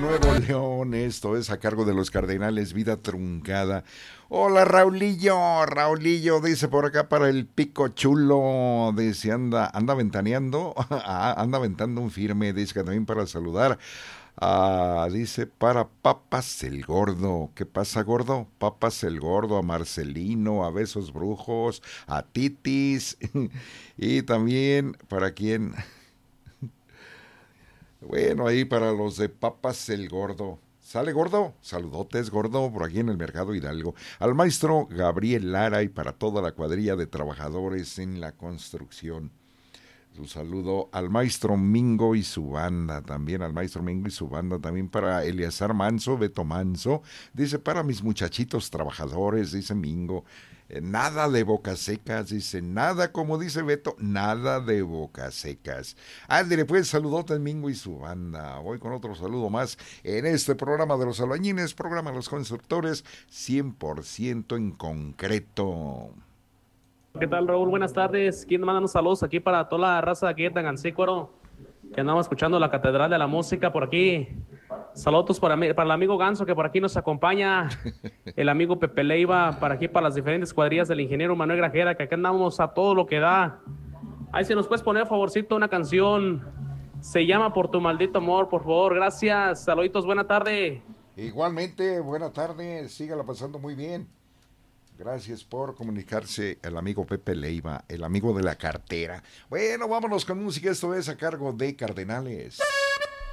Nuevo León. Esto es a cargo de los Cardenales, Vida Truncada. Hola, Raulillo, dice por acá para el Pico Chulo, dice anda ventaneando, anda aventando un firme, dice que también para saludar. Dice para Papas el Gordo. ¿Qué pasa, gordo? Papas el Gordo, a Marcelino, a Besos Brujos, a Titis. Y también para quién. Bueno, ahí para los de Papas el Gordo. ¿Sale, gordo? Saludotes, gordo, por aquí en el Mercado Hidalgo. Al maestro Gabriel Lara y para toda la cuadrilla de trabajadores en la construcción. Un saludo al maestro Mingo y su banda, también al maestro Mingo y su banda, también para Eleazar Manso, Beto Manso, dice para mis muchachitos trabajadores, dice Mingo, nada de bocas secas, dice, nada como dice Beto, nada de bocas secas. Ándale pues, saludotes Mingo y su banda. Voy con otro saludo más en este programa de los albañiles, programa de los constructores, 100% en concreto. ¿Qué tal, Raúl? Buenas tardes. ¿Quién manda unos saludos aquí para toda la raza de aquí de Tangancícuaro? Que andamos escuchando la Catedral de la Música por aquí. Saludos para el amigo Ganso que por aquí nos acompaña. El amigo Pepe Leiva, para aquí, para las diferentes cuadrillas del ingeniero Manuel Grajera, que aquí andamos a todo lo que da. Ahí si nos puedes poner, favorcito, una canción. Se llama Por tu maldito amor, por favor. Gracias. Saluditos, buena tarde. Igualmente, buena tarde, sígala pasando muy bien. Gracias por comunicarse el amigo Pepe Leiva, el amigo de la cartera. Bueno, vámonos con música, esto es a cargo de Cardenales.